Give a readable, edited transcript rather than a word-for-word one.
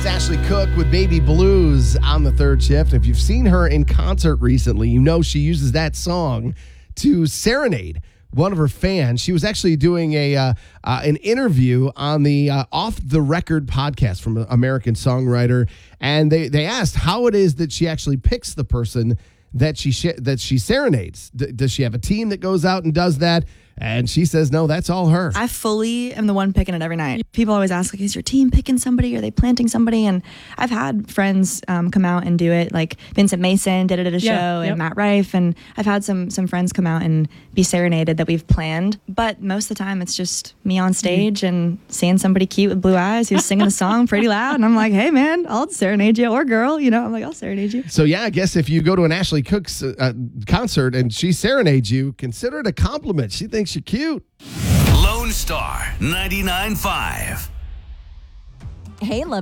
That's Ashley Cook with Baby Blues on the third shift. If you've seen her in concert recently, you know she uses that song to serenade one of her fans. She was actually doing an interview on the Off the Record podcast from an American songwriter, and they asked how it is that she actually picks the person that she serenades. Does she have a team that goes out and does that? And she says, no, that's all her. I fully am the one picking it every night. People always ask, like, is your team picking somebody? Are they planting somebody? And I've had friends come out and do it. Like Vincent Mason did it at a show, and Matt Rife. And I've had some friends come out and be serenaded that we've planned. But most of the time, it's just me on stage and seeing somebody cute with blue eyes who's singing a song pretty loud. And I'm like, hey, man, I'll serenade you. Or girl, I'm like, I'll serenade you. So, yeah, I guess if you go to an Ashley Cook's concert and she serenades you, consider it a compliment. She thinks you're cute. Lone Star 99.5. Hey, love.